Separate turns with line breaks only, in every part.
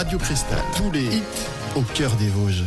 Radio Cristal. Tous les hits au cœur des Vosges.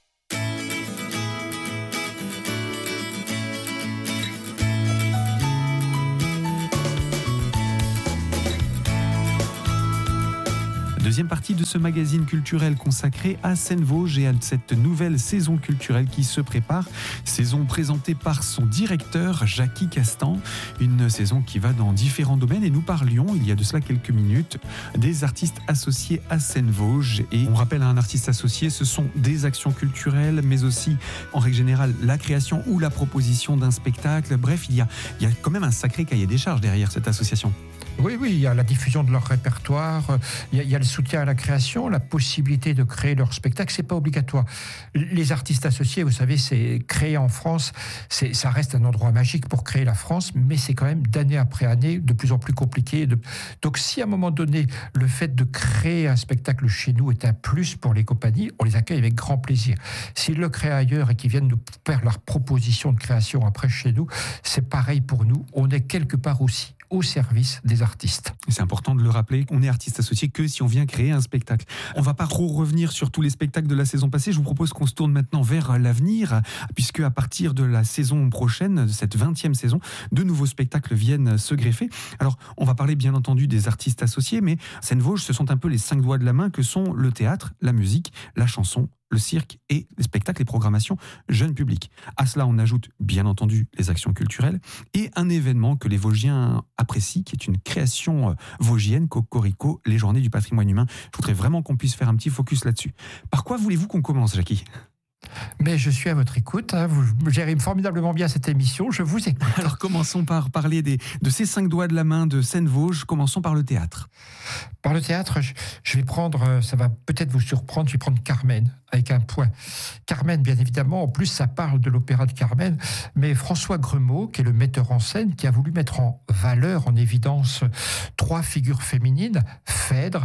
Deuxième partie de ce magazine culturel consacré à Seine-Vosges et à cette nouvelle saison culturelle qui se prépare. Saison présentée par son directeur, Jackie Castan. Une saison qui va dans différents domaines et nous parlions, il y a de cela quelques minutes, des artistes associés à Seine-Vosges. Et on rappelle à un artiste associé, ce sont des actions culturelles, mais aussi, en règle générale, la création ou la proposition d'un spectacle. Bref, il y a quand même un sacré cahier des charges derrière cette association.
Oui, il y a la diffusion de leur répertoire, il y a le soutien à la création, la possibilité de créer leur spectacle, c'est pas obligatoire. Les artistes associés, vous savez, c'est créé en France, ça reste un endroit magique pour créer la France, mais c'est quand même d'année après année de plus en plus compliqué. Donc si à un moment donné, le fait de créer un spectacle chez nous est un plus pour les compagnies, on les accueille avec grand plaisir. S'ils le créent ailleurs et qu'ils viennent nous faire leur proposition de création après chez nous, c'est pareil pour nous, on est quelque part aussi au service des artistes.
C'est important de le rappeler, on est artiste associé que si on vient créer un spectacle. On ne va pas trop revenir sur tous les spectacles de la saison passée. Je vous propose qu'on se tourne maintenant vers l'avenir, puisque à partir de la saison prochaine, de cette 20e saison, de nouveaux spectacles viennent se greffer. Alors, on va parler bien entendu des artistes associés, mais Seine-Vosges, ce sont un peu les 5 doigts de la main que sont le théâtre, la musique, la chanson, le cirque et les spectacles et programmations jeunes publics. À cela, on ajoute bien entendu les actions culturelles et un événement que les Vosgiens apprécient, qui est une création vosgienne, Cocorico, les Journées du patrimoine humain. Je voudrais vraiment qu'on puisse faire un petit focus là-dessus. Par quoi voulez-vous qu'on commence, Jackie ?
Mais je suis à votre écoute, vous gérez formidablement bien cette émission, je vous écoute.
Alors commençons par parler de ces 5 doigts de la main de Seine-Vosges, commençons par le théâtre.
Par le théâtre, je vais prendre, ça va peut-être vous surprendre, je vais prendre Carmen, avec un point. Carmen, bien évidemment, en plus ça parle de l'opéra de Carmen, mais François Gremaud, qui est le metteur en scène, qui a voulu mettre en valeur, en évidence, 3 figures féminines, Phèdre,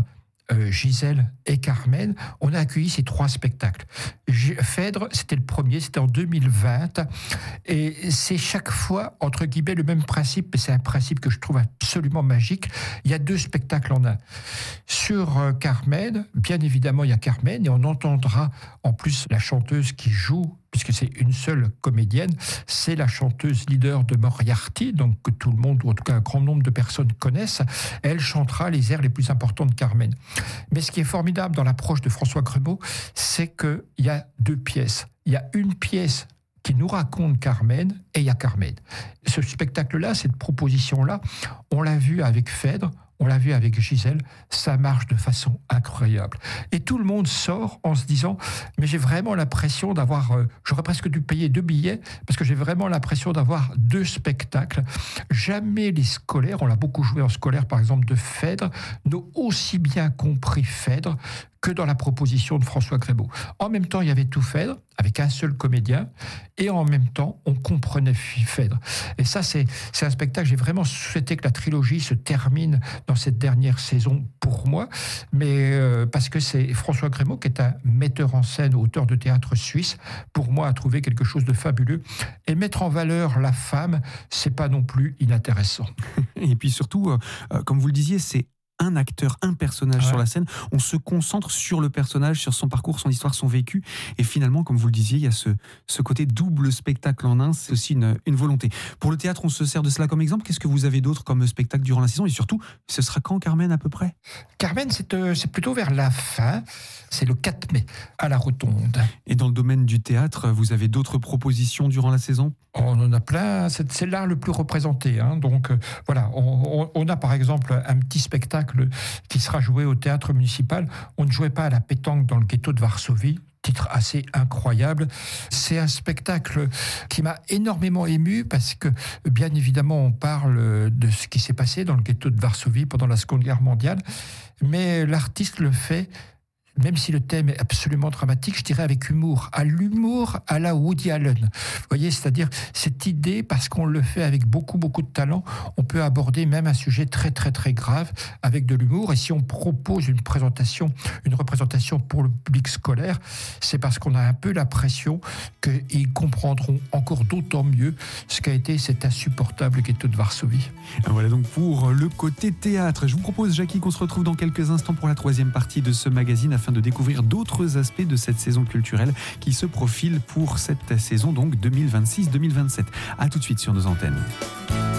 Gisèle et Carmen, on a accueilli ces 3 spectacles. Phèdre, c'était le premier, c'était en 2020, et c'est chaque fois, entre guillemets, le même principe, mais c'est un principe que je trouve absolument magique. Il y a 2 spectacles en un. Sur Carmen, bien évidemment, il y a Carmen, et on entendra en plus la chanteuse qui joue, puisque c'est une seule comédienne, c'est la chanteuse leader de Moriarty, donc que tout le monde, ou en tout cas un grand nombre de personnes connaissent. Elle chantera les airs les plus importants de Carmen. Mais ce qui est formidable dans l'approche de François Gremaud, c'est qu'il y a 2 pièces. Il y a une pièce qui nous raconte Carmen, et il y a Carmen. Ce spectacle-là, cette proposition-là, on l'a vu avec Phèdre, on l'a vu avec Gisèle, ça marche de façon incroyable. Et tout le monde sort en se disant, mais j'ai vraiment l'impression d'avoir, j'aurais presque dû payer 2 billets, parce que j'ai vraiment l'impression d'avoir 2 spectacles. Jamais les scolaires, on l'a beaucoup joué en scolaire par exemple de Phèdre, n'ont aussi bien compris Phèdre que dans la proposition de François Gremaud. En même temps, il y avait tout Phèdre, avec un seul comédien, et en même temps, on comprenait Phèdre. Et ça, c'est un spectacle, j'ai vraiment souhaité que la trilogie se termine dans cette dernière saison pour moi, mais parce que c'est François Gremaud, qui est un metteur en scène, auteur de théâtre suisse, pour moi, a trouvé quelque chose de fabuleux. Et mettre en valeur la femme, c'est pas non plus inintéressant.
Et puis surtout, comme vous le disiez, c'est un acteur, un personnage sur la scène. On se concentre sur le personnage, sur son parcours, son histoire, son vécu. Et finalement, comme vous le disiez, il y a ce côté double spectacle en un. C'est aussi une volonté. Pour le théâtre, on se sert de cela comme exemple. Qu'est-ce que vous avez d'autre comme spectacle durant la saison ? Et surtout, ce sera quand, Carmen, à peu près ?
Carmen, c'est plutôt vers la fin. C'est le 4 mai, à la Rotonde.
Et dans le domaine du théâtre, vous avez d'autres propositions durant la saison ?
On en a plein. C'est l'art le plus représenté. Donc, voilà. On a, par exemple, un petit spectacle qui sera joué au théâtre municipal. On ne jouait pas à la pétanque dans le ghetto de Varsovie. Titre assez incroyable. C'est un spectacle qui m'a énormément ému parce que, bien évidemment, on parle de ce qui s'est passé dans le ghetto de Varsovie pendant la Seconde Guerre mondiale, mais l'artiste le fait même si le thème est absolument dramatique, je dirais avec humour, à l'humour à la Woody Allen. Vous voyez, c'est-à-dire cette idée, parce qu'on le fait avec beaucoup de talent, on peut aborder même un sujet très grave avec de l'humour. Et si on propose une représentation pour le public scolaire, c'est parce qu'on a un peu l'impression qu'ils comprendront encore d'autant mieux ce qu'a été cet insupportable ghetto de Varsovie.
Voilà donc pour le côté théâtre. Je vous propose, Jackie, qu'on se retrouve dans quelques instants pour la troisième partie de ce magazine afin de découvrir d'autres aspects de cette saison culturelle qui se profile pour cette saison donc 2026-2027. À tout de suite sur nos antennes.